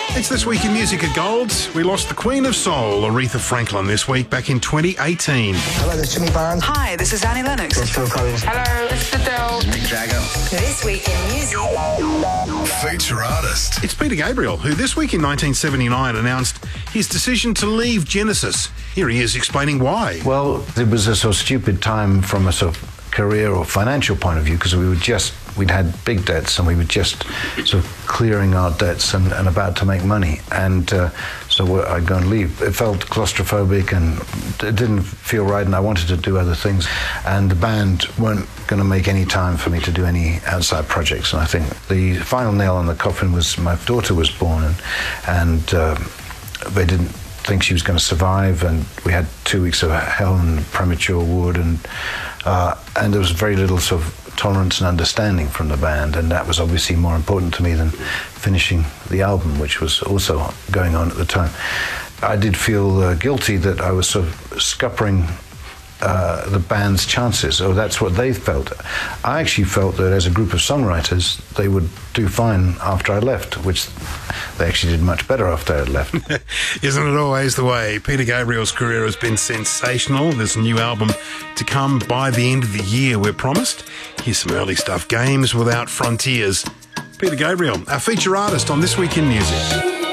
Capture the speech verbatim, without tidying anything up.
It's This Week in Music at Gold. We lost the Queen of Soul, Aretha Franklin, this week back in twenty eighteen. Hello, this is Jimmy Barnes. Hi, this is Annie Lennox. This is Phil Collins. Hello, this is Adele. Mick Jagger. This Week in Music. Feature artist. It's Peter Gabriel, who this week in nineteen seventy-nine announced his decision to leave Genesis. Here he is explaining why. Well, it was a sort of stupid time from a sort of career or financial point of view, because we were just, we'd had big debts and we were just sort of clearing our debts and, and about to make money. And uh, so I'd go and leave. It felt claustrophobic and it didn't feel right, and I wanted to do other things. And the band weren't going to make any time for me to do any outside projects. And I think the final nail on the coffin was my daughter was born, and, and uh, they didn't think she was going to survive, and we had two weeks of hell and premature wood, and uh, and there was very little sort of tolerance and understanding from the band, and that was obviously more important to me than finishing the album, which was also going on at the time. I did feel uh, guilty that I was sort of scuppering Uh, the band's chances, or that's what they felt. I actually felt that as a group of songwriters, they would do fine after I left, which they actually did much better after I had left. Isn't it always the way? Peter Gabriel's career has been sensational. There's a new album to come by the end of the year, we're promised. Here's some early stuff. Games Without Frontiers. Peter Gabriel, our feature artist on This Week in Music.